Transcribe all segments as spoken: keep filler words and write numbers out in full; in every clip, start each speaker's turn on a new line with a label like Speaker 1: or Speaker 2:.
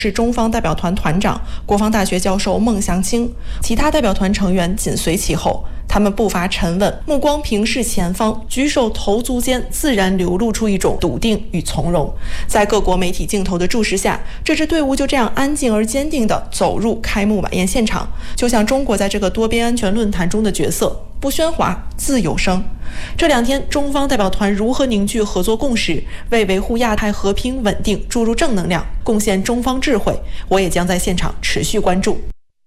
Speaker 1: 是中方代表团团长、国防大学教授孟祥青，其他代表团成员紧随其后。他们步伐沉稳，目光平视前方，举手投足间自然流露出一种笃定与从容。在各国媒体镜头的注视下，这支队伍就这样安静而坚定地走入开幕晚宴现场，就像中国在这个多边安全论坛中的角色，不喧哗，自有声。这两天，中方代表团如何凝聚合作共识，为维护亚太和平稳定注入正能量，贡献中方智慧，我也将在现场持续关注。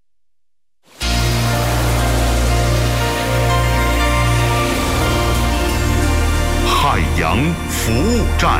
Speaker 2: 海洋服务站，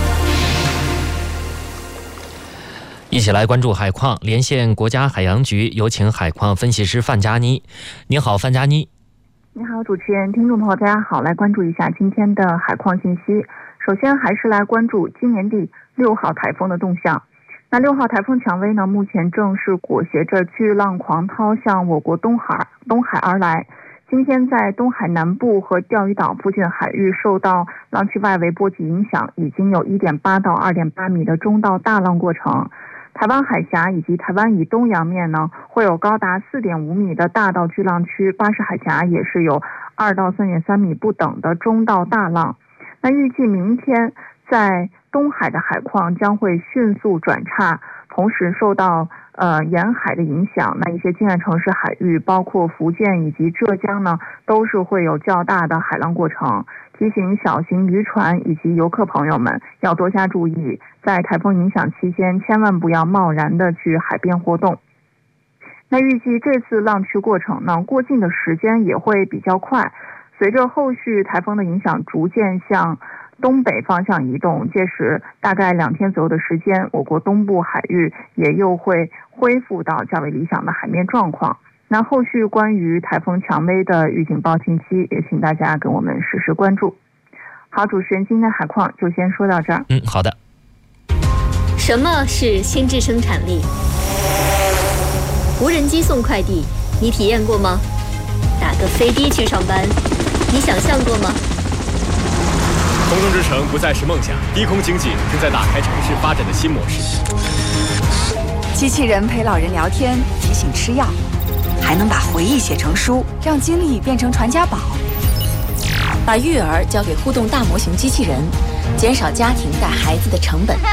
Speaker 3: 一起来关注海况。连线国家海洋局，有请海况分析师范佳妮。您好，范佳妮。
Speaker 4: 你好，主持人，听众朋友，大家好，来关注一下今天的海况信息。首先还是来关注今年第六号台风的动向。那六号台风蔷薇呢，目前正是裹挟着巨浪狂涛向我国东海东海而来。今天在东海南部和钓鱼岛附近的海域受到浪区外围波及影响，已经有 一点八到二点八米的中到大浪过程。台湾海峡以及台湾以东洋面呢，会有高达 四点五米的大到巨浪区，巴士海峡也是有二到三点三米不等的中到大浪。那预计明天在东海的海况将会迅速转差，同时受到呃沿海的影响，那一些近岸城市海域，包括福建以及浙江呢，都是会有较大的海浪过程。提醒小型渔船以及游客朋友们要多加注意，在台风影响期间，千万不要贸然的去海边活动。那预计这次浪区过程呢，过境的时间也会比较快，随着后续台风的影响逐渐向东北方向移动，届时大概两天左右的时间，我国东部海域也又会恢复到较为理想的海面状况。那后续关于台风蔷薇的预警报信息，也请大家跟我们实时关注。好，主持人，今天海况就先说到这儿。
Speaker 3: 嗯，好的。
Speaker 5: 什么是心智生产力？无人机送快递，你体验过吗？打个飞的去上班，你想象过吗？
Speaker 6: 空中之城不再是梦想，低空经济正在打开城市发展的新模式。
Speaker 7: 机器人陪老人聊天，提醒吃药，还能把回忆写成书，让经历变成传家宝。
Speaker 8: 把育儿交给互动大模型机器人，减少家庭带孩子的成本。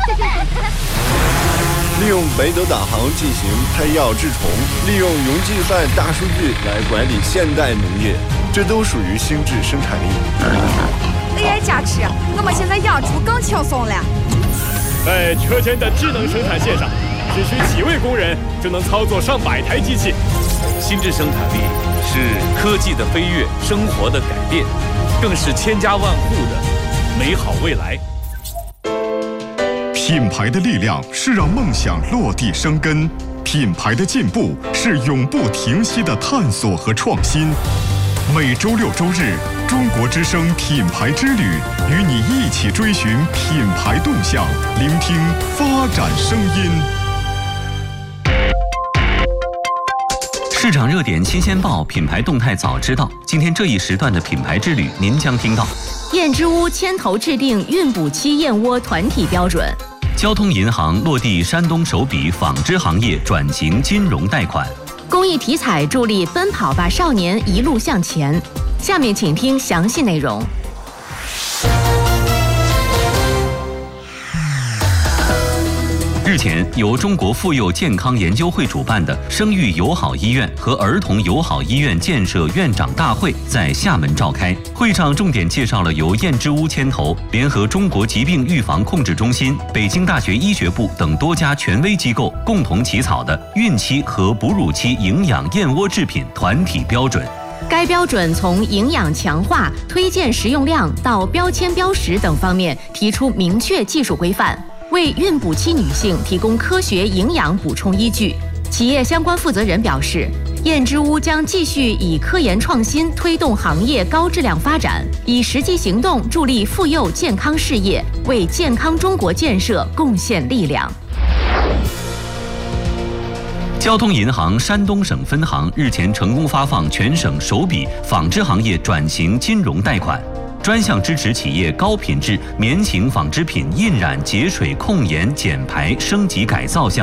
Speaker 9: 利用北斗导航进行胎药治虫，利用云计算大数据来管理现代农业，这都属于心智生产力。
Speaker 7: A I 加持，我们现在养猪更轻松了。
Speaker 6: 在车间的智能生产线上，只需几位工人就能操作上百台机器。
Speaker 10: 心智生产力是科技的飞跃，生活的改变，更是千家万户的美好未来。
Speaker 2: 品牌的力量是让梦想落地生根，品牌的进步是永不停息的探索和创新。每周六周日，中国之声品牌之旅，与你一起追寻品牌动向，聆听发展声音。
Speaker 11: 市场热点新鲜报，品牌动态早知道。今天这一时段的品牌之旅，您将听到：
Speaker 8: 燕之屋牵头制定孕补期燕窝团体标准；
Speaker 11: 交通银行落地山东首笔纺织行业转型金融贷款；
Speaker 8: 公益体彩助力奔跑吧少年一路向前。下面请听详细内容。
Speaker 11: 日前，由中国妇幼健康研究会主办的生育友好医院和儿童友好医院建设院长大会在厦门召开。会上重点介绍了由燕之屋牵头，联合中国疾病预防控制中心、北京大学医学部等多家权威机构共同起草的孕期和哺乳期营养燕窝制品团体标准。
Speaker 8: 该标准从营养强化、推荐食用量到标签标识等方面提出明确技术规范，为孕补期女性提供科学营养补充依据。企业相关负责人表示，燕之屋将继续以科研创新推动行业高质量发展，以实际行动助力妇幼健康事业，为健康中国建设贡献力量。
Speaker 11: 交通银行山东省分行日前成功发放全省首笔纺织行业转型金融贷款。 专项支持企业高品质棉型纺织品印染、节水、控盐、减排、升级改造项